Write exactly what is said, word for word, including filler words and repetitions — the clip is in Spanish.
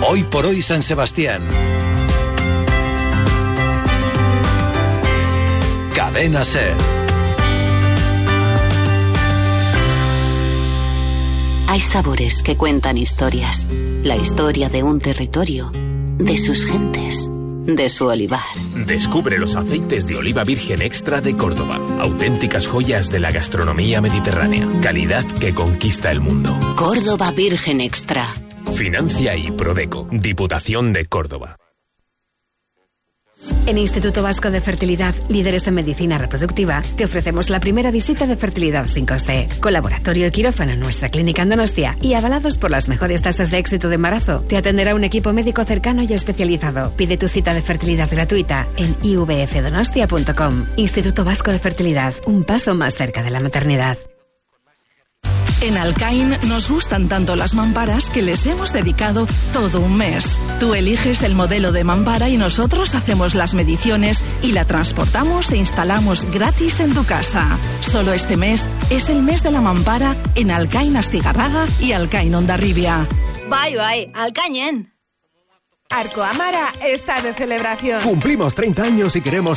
Hoy por hoy San Sebastián. Cadena SER. Hay sabores que cuentan historias. La historia de un territorio, de sus gentes, de su olivar. Descubre los aceites de oliva virgen extra de Córdoba. Auténticas joyas de la gastronomía mediterránea. Calidad que conquista el mundo. Córdoba Virgen Extra. Financia y Prodeco. Diputación de Córdoba. En Instituto Vasco de Fertilidad, líderes en medicina reproductiva, te ofrecemos la primera visita de fertilidad sin coste. Con laboratorio y quirófano en nuestra clínica en Donostia y avalados por las mejores tasas de éxito de embarazo, te atenderá un equipo médico cercano y especializado. Pide tu cita de fertilidad gratuita en i v f donostia punto com. Instituto Vasco de Fertilidad, un paso más cerca de la maternidad. En Alcain nos gustan tanto las mamparas que les hemos dedicado todo un mes. Tú eliges el modelo de mampara y nosotros hacemos las mediciones y la transportamos e instalamos gratis en tu casa. Solo este mes es el mes de la mampara en Alcain Astigarraga y Alcain Hondarribia. Bai, bai, Alcainen. Arco Amara está de celebración. Cumplimos treinta años y queremos